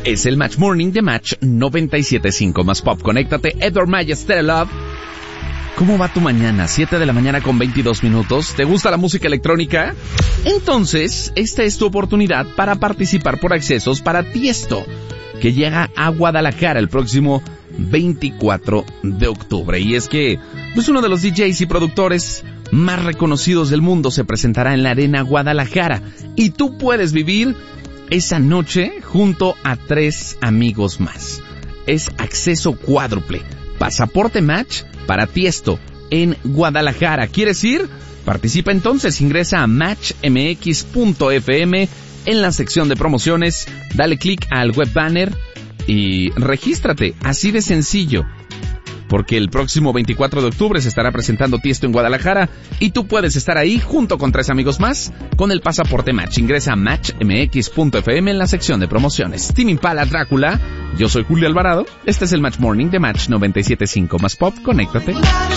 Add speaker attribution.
Speaker 1: Es el Match Morning de Match 97.5 más pop. Conéctate, Edward Maya, Stereo Love. ¿Cómo va tu mañana? 7 de la mañana con 22 minutos. ¿Te gusta la música electrónica? Entonces, esta es tu oportunidad para participar por accesos para Tiesto, que llega a Guadalajara el próximo 24 de octubre. Y es que, pues uno de los DJs y productores más reconocidos del mundo se presentará en la Arena Guadalajara. Y tú puedes vivir esa noche junto a 3 amigos más. Es acceso cuádruple. Pasaporte Match para Tiesto en Guadalajara. ¿Quieres ir? Participa entonces, ingresa a matchmx.fm en la sección de promociones, dale clic al web banner y regístrate, así de sencillo. Porque el próximo 24 de octubre se estará presentando Tiesto en Guadalajara y tú puedes estar ahí junto con 3 amigos más con el pasaporte Match. Ingresa a matchmx.fm en la sección de promociones. Tame Impala, Drácula, yo soy Julio Alvarado, este es el Match Morning de Match 97.5 más pop. Conéctate.